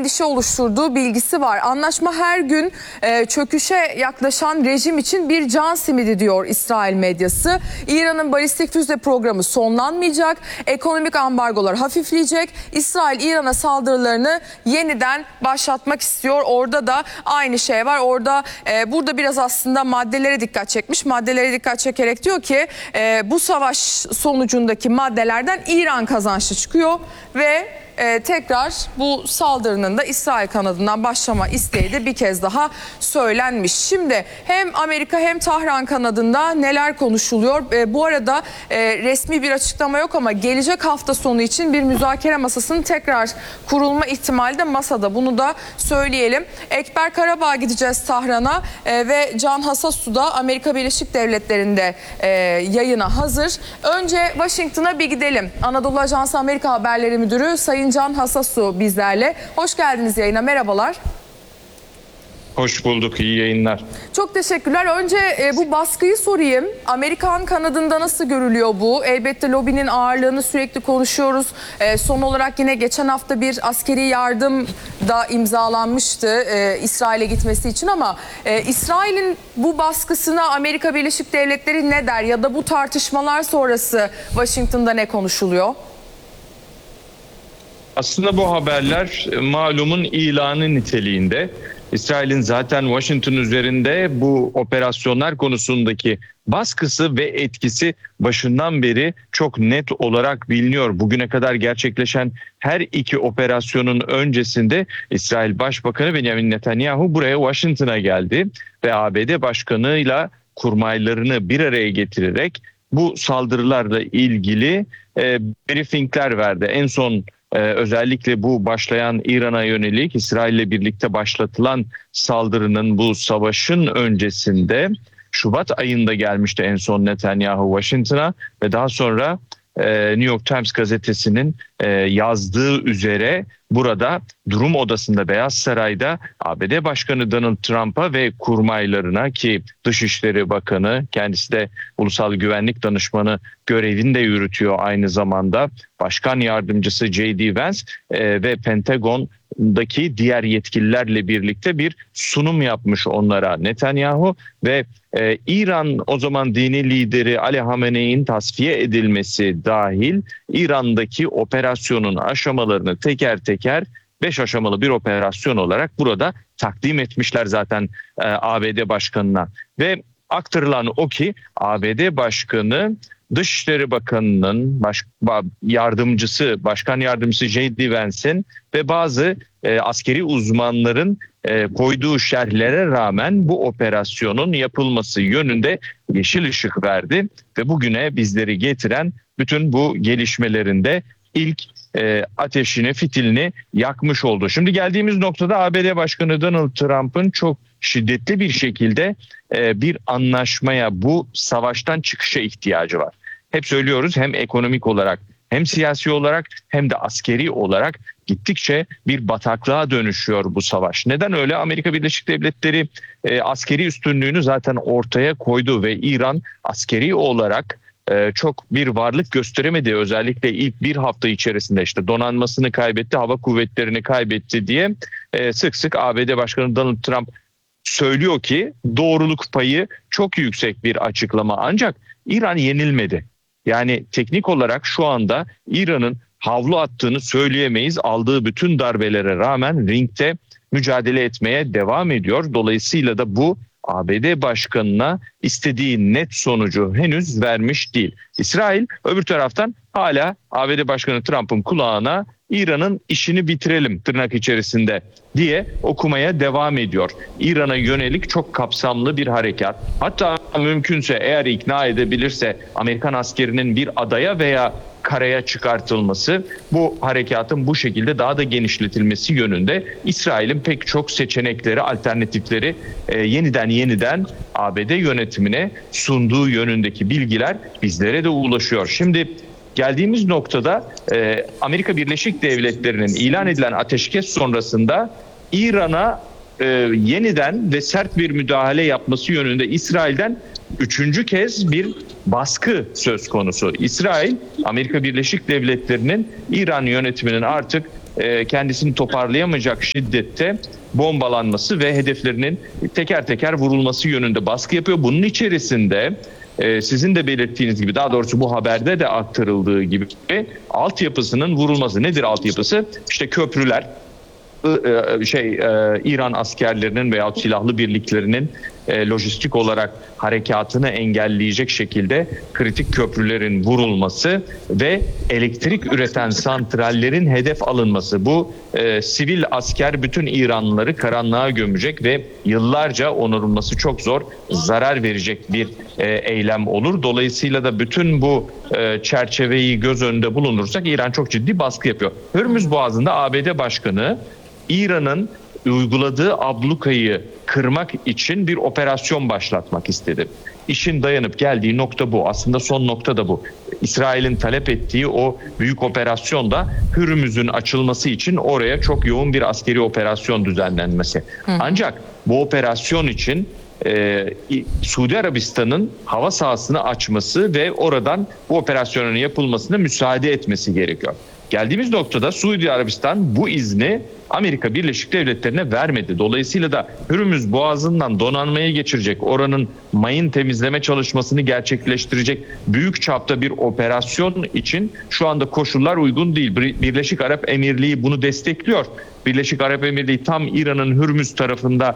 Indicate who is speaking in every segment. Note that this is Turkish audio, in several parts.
Speaker 1: endişe oluşturduğu bilgisi var. Anlaşma her gün çöküşe yaklaşan rejim için bir can simidi diyor İsrail medyası. İran'ın balistik füze programı sonlanmayacak, ekonomik ambargolar hafifleyecek. İsrail İran'a saldırılarını yeniden başlatmak istiyor. Orada da aynı şey var. Burada biraz aslında maddelere dikkat çekmiş. Maddelere dikkat çekerek diyor ki bu savaş sonucundaki maddelerden İran kazançlı çıkıyor ve tekrar bu saldırının da İsrail kanadından başlama isteği de bir kez daha söylenmiş. Şimdi hem Amerika hem Tahran kanadında neler konuşuluyor? Bu arada resmi bir açıklama yok ama gelecek hafta sonu için bir müzakere masasının tekrar kurulma ihtimali de masada. Bunu da söyleyelim. Ekber Karabağ'a gideceğiz Tahran'a ve Can Hasasu da Amerika Birleşik Devletleri'nde yayına hazır. Önce Washington'a bir gidelim. Anadolu Ajansı Amerika Haberleri Müdürü Sayın Can Hasasu bizlerle. Hoş geldiniz yayına. Merhabalar.
Speaker 2: Hoş bulduk. İyi yayınlar.
Speaker 1: Çok teşekkürler. Önce bu baskıyı sorayım. Amerikan kanadında nasıl görülüyor bu? Elbette lobinin ağırlığını sürekli konuşuyoruz. Son olarak yine geçen hafta bir askeri yardım da imzalanmıştı İsrail'e gitmesi için ama İsrail'in bu baskısına Amerika Birleşik Devletleri ne der? Ya da bu tartışmalar sonrası Washington'da ne konuşuluyor?
Speaker 2: Aslında bu haberler malumun ilanı niteliğinde. İsrail'in zaten Washington üzerinde bu operasyonlar konusundaki baskısı ve etkisi başından beri çok net olarak biliniyor. Bugüne kadar gerçekleşen her iki operasyonun öncesinde İsrail Başbakanı Benjamin Netanyahu buraya Washington'a geldi ve ABD Başkanı'yla kurmaylarını bir araya getirerek bu saldırılarla ilgili briefingler verdi. En son özellikle bu başlayan İran'a yönelik İsrail'le birlikte başlatılan saldırının bu savaşın öncesinde Şubat ayında gelmişti en son Netanyahu Washington'a ve daha sonra New York Times gazetesinin yazdığı üzere burada durum odasında Beyaz Saray'da ABD Başkanı Donald Trump'a ve kurmaylarına ki Dışişleri Bakanı kendisi de Ulusal Güvenlik Danışmanı görevini de yürütüyor aynı zamanda Başkan Yardımcısı J.D. Vance ve Pentagon'daki diğer yetkililerle birlikte bir sunum yapmış onlara Netanyahu ve İran o zaman dini lideri Ali Hamenei'nin tasfiye edilmesi dahil İran'daki operasyonun aşamalarını teker teker 5 aşamalı bir operasyon olarak burada takdim etmişler zaten ABD Başkanı'na. Ve aktarılan o ki ABD Başkanı Dışişleri Bakanı'nın Başkan Yardımcısı J.D. Vance'in ve bazı askeri uzmanların koyduğu şerhlere rağmen bu operasyonun yapılması yönünde yeşil ışık verdi ve bugüne bizleri getiren bütün bu gelişmelerinde ilk ateşini, fitilini yakmış oldu. Şimdi geldiğimiz noktada ABD Başkanı Donald Trump'ın çok şiddetli bir şekilde bir anlaşmaya, bu savaştan çıkışa ihtiyacı var. Hep söylüyoruz, hem ekonomik olarak hem siyasi olarak hem de askeri olarak gittikçe bir bataklığa dönüşüyor bu savaş. Neden öyle? Amerika Birleşik Devletleri askeri üstünlüğünü zaten ortaya koydu ve İran askeri olarak çok bir varlık gösteremedi. Özellikle ilk bir hafta içerisinde işte donanmasını kaybetti, hava kuvvetlerini kaybetti diye sık sık ABD Başkanı Donald Trump söylüyor ki doğruluk payı çok yüksek bir açıklama, ancak İran yenilmedi. Yani teknik olarak şu anda İran'ın havlu attığını söyleyemeyiz. Aldığı bütün darbelere rağmen ringte mücadele etmeye devam ediyor. Dolayısıyla da bu ABD Başkanı'na istediği net sonucu henüz vermiş değil. İsrail öbür taraftan hala ABD Başkanı Trump'ın kulağına İran'ın işini bitirelim tırnak içerisinde diye okumaya devam ediyor. İran'a yönelik çok kapsamlı bir harekat. Hatta mümkünse eğer ikna edebilirse Amerikan askerinin bir adaya veya karaya çıkartılması, bu harekatın bu şekilde daha da genişletilmesi yönünde İsrail'in pek çok seçenekleri, alternatifleri yeniden ABD yönetimine sunduğu yönündeki bilgiler bizlere de ulaşıyor. Şimdi geldiğimiz noktada Amerika Birleşik Devletleri'nin ilan edilen ateşkes sonrasında İran'a yeniden ve sert bir müdahale yapması yönünde İsrail'den üçüncü kez bir baskı söz konusu. İsrail, Amerika Birleşik Devletleri'nin İran yönetiminin artık kendisini toparlayamayacak şiddette bombalanması ve hedeflerinin teker teker vurulması yönünde baskı yapıyor. Bunun içerisinde sizin de belirttiğiniz gibi, daha doğrusu bu haberde de aktarıldığı gibi altyapısının vurulması. Nedir altyapısı? İşte köprüler, İran askerlerinin veya silahlı birliklerinin lojistik olarak harekatını engelleyecek şekilde kritik köprülerin vurulması ve elektrik üreten santrallerin hedef alınması. Bu sivil asker bütün İranlıları karanlığa gömecek ve yıllarca onarılması çok zor, zarar verecek bir eylem olur. Dolayısıyla da bütün bu çerçeveyi göz önünde bulundurursak İran çok ciddi baskı yapıyor. Hürmüz Boğazı'nda ABD Başkanı İran'ın uyguladığı ablukayı kırmak için bir operasyon başlatmak istedi. İşin dayanıp geldiği nokta bu. Aslında son nokta da bu. İsrail'in talep ettiği o büyük operasyonda Hürmüz'ün açılması için oraya çok yoğun bir askeri operasyon düzenlenmesi. Ancak bu operasyon için Suudi Arabistan'ın hava sahasını açması ve oradan bu operasyonun yapılmasına müsaade etmesi gerekiyor. Geldiğimiz noktada Suudi Arabistan bu izni Amerika Birleşik Devletleri'ne vermedi. Dolayısıyla da Hürmüz Boğazı'ndan donanmaya geçirecek, oranın mayın temizleme çalışmasını gerçekleştirecek büyük çapta bir operasyon için şu anda koşullar uygun değil. Birleşik Arap Emirliği bunu destekliyor. Birleşik Arap Emirliği tam İran'ın Hürmüz tarafında,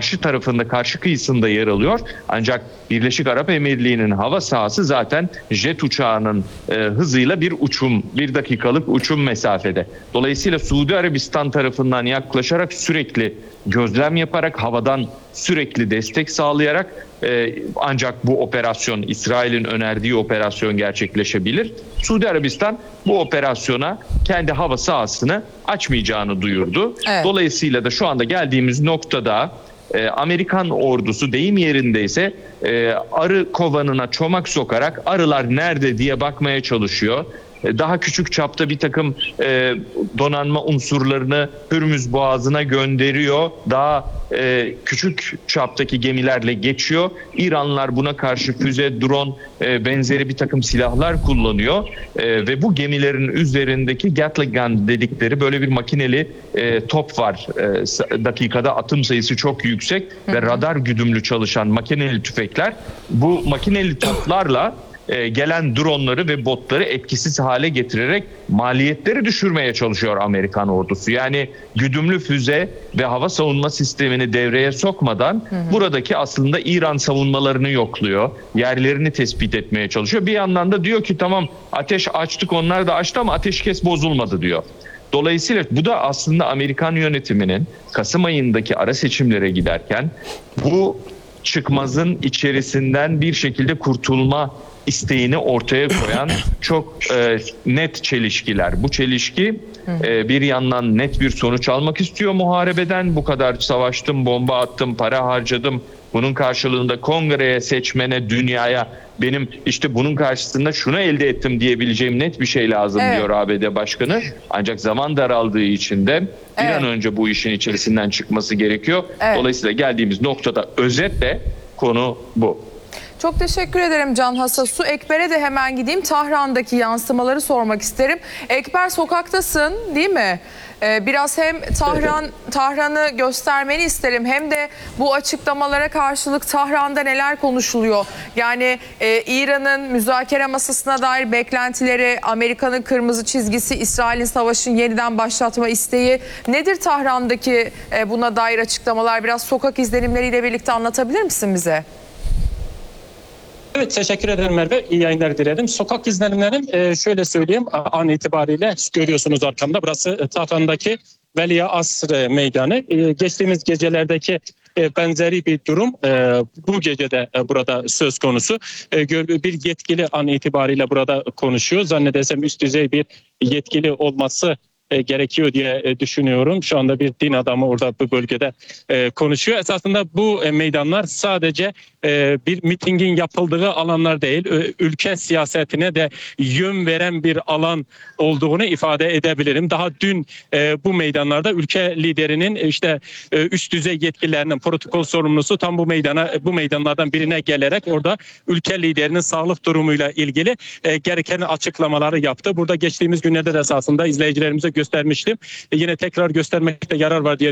Speaker 2: karşı kıyısında yer alıyor. Ancak Birleşik Arap Emirliği'nin hava sahası zaten jet uçağının hızıyla bir dakikalık uçum mesafede. Dolayısıyla Suudi Arabistan tarafından yaklaşarak, sürekli gözlem yaparak, havadan sürekli destek sağlayarak ancak bu operasyon, İsrail'in önerdiği operasyon gerçekleşebilir. Suudi Arabistan bu operasyona kendi hava sahasını açmayacağını duyurdu. Evet. Dolayısıyla da şu anda geldiğimiz noktada Amerikan ordusu deyim yerindeyse arı kovanına çomak sokarak arılar nerede diye bakmaya çalışıyor. Daha küçük çapta bir takım donanma unsurlarını Hürmüz Boğazı'na gönderiyor. Daha küçük çaptaki gemilerle geçiyor. İranlılar buna karşı füze, drone benzeri bir takım silahlar kullanıyor. Ve bu gemilerin üzerindeki Gatling gun dedikleri böyle bir makineli top var. Dakikada atım sayısı çok yüksek ve radar güdümlü çalışan makineli tüfekler. Bu makineli toplarla gelen dronları ve botları etkisiz hale getirerek maliyetleri düşürmeye çalışıyor Amerikan ordusu. Yani güdümlü füze ve hava savunma sistemini devreye sokmadan buradaki aslında İran savunmalarını yokluyor. Yerlerini tespit etmeye çalışıyor. Bir yandan da diyor ki tamam ateş açtık, onlar da açtı ama ateşkes bozulmadı diyor. Dolayısıyla bu da aslında Amerikan yönetiminin Kasım ayındaki ara seçimlere giderken bu çıkmazın içerisinden bir şekilde kurtulma isteğini ortaya koyan çok net çelişkiler. Bu çelişki bir yandan net bir sonuç almak istiyor muharebeden. Bu kadar savaştım, bomba attım, para harcadım. Bunun karşılığında kongreye, seçmene, dünyaya benim işte bunun karşısında şunu elde ettim diyebileceğim net bir şey lazım diyor ABD Başkanı. Ancak zaman daraldığı için de bir an önce bu işin içerisinden çıkması gerekiyor. Dolayısıyla geldiğimiz noktada özetle konu bu.
Speaker 1: Çok teşekkür ederim Can Hasasu. Ekber'e de hemen gideyim. Tahran'daki yansımaları sormak isterim. Ekber, sokaktasın değil mi? Biraz hem Tahran'ı göstermeni isterim, hem de bu açıklamalara karşılık Tahran'da neler konuşuluyor? Yani İran'ın müzakere masasına dair beklentileri, Amerika'nın kırmızı çizgisi, İsrail'in savaşın yeniden başlatma isteği. Nedir Tahran'daki buna dair açıklamalar? Biraz sokak izlenimleriyle birlikte anlatabilir misin bize?
Speaker 3: Evet, teşekkür ederim Merve. İyi yayınlar dilerim. Sokak izlenimlerim şöyle söyleyeyim. An itibariyle görüyorsunuz arkamda. Burası Tahran'daki Veliye Asr Meydanı. Geçtiğimiz gecelerdeki benzeri bir durum bu gecede burada söz konusu. Bir yetkili an itibariyle burada konuşuyor. Zannedersem üst düzey bir yetkili olması gerekiyor diye düşünüyorum. Şu anda bir din adamı orada bu bölgede konuşuyor. Esasında bu meydanlar sadece bir mitingin yapıldığı alanlar değil, ülke siyasetine de yön veren bir alan olduğunu ifade edebilirim. Daha dün bu meydanlarda ülke liderinin işte üst düzey yetkililerinin protokol sorumlusu tam bu meydanlardan birine gelerek orada ülke liderinin sağlık durumuyla ilgili gereken açıklamaları yaptı. Burada geçtiğimiz günlerde de esasında izleyicilerimize göstermiştim. Yine tekrar göstermekte yarar var diye